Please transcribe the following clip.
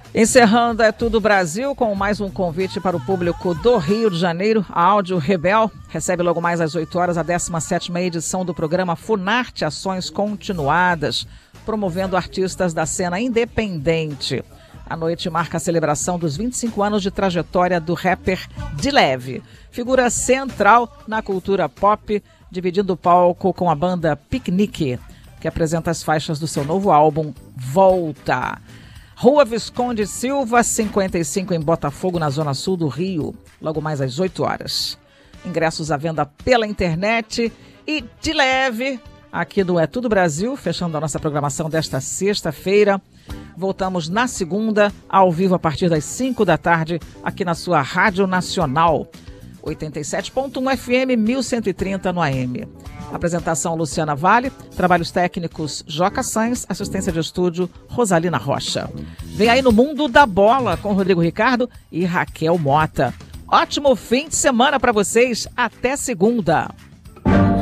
Encerrando É Tudo Brasil com mais um convite para o público do Rio de Janeiro. A Áudio Rebel recebe logo mais às 8 horas a 17ª edição do programa Funarte Ações Continuadas, promovendo artistas da cena independente. A noite marca a celebração dos 25 anos de trajetória do rapper D-Leve, figura central na cultura pop, dividindo o palco com a banda Piquenique, que apresenta as faixas do seu novo álbum Volta. Rua Visconde Silva, 55, em Botafogo, na zona sul do Rio, logo mais às 8 horas. Ingressos à venda pela internet e de leve, aqui do É Tudo Brasil, fechando a nossa programação desta sexta-feira. Voltamos na segunda, ao vivo a partir das 5 da tarde, aqui na sua Rádio Nacional, 87.1 FM, 1130 no AM. Apresentação Luciana Vale, trabalhos técnicos Joca Sainz, assistência de estúdio Rosalina Rocha. Vem aí no Mundo da Bola com Rodrigo Ricardo e Raquel Mota. Ótimo fim de semana para vocês, até segunda.